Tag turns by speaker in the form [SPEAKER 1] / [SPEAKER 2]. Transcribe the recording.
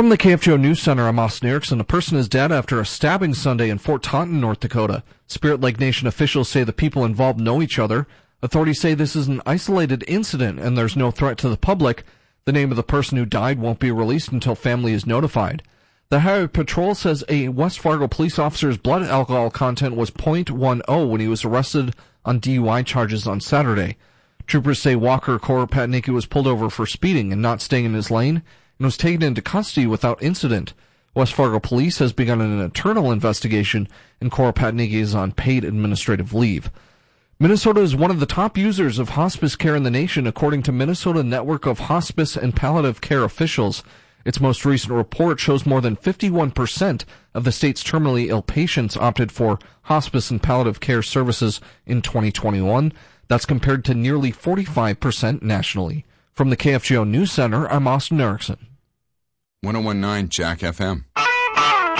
[SPEAKER 1] From the KFGO News Center, I'm Austin Erickson. A person is dead after a stabbing Sunday in Fort Taunton, North Dakota. Spirit Lake Nation officials say the people involved know each other. Authorities say this is an isolated incident and there's no threat to the public. The name of the person who died won't be released until family is notified. The Highway Patrol says a West Fargo police officer's blood alcohol content was .10 when he was arrested on DUI charges on Saturday. Troopers say Walker Koropatnicki was pulled over for speeding and not staying in his lane and was taken into custody without incident. West Fargo Police has begun an internal investigation, and Koropatnicki is on paid administrative leave. Minnesota is one of the top users of hospice care in the nation, according to Minnesota Network of Hospice and Palliative Care officials. Its most recent report shows more than 51% of the state's terminally ill patients opted for hospice and palliative care services in 2021. That's compared to nearly 45% nationally. From the KFGO News Center, I'm Austin Erickson.
[SPEAKER 2] 101.9 Jack FM.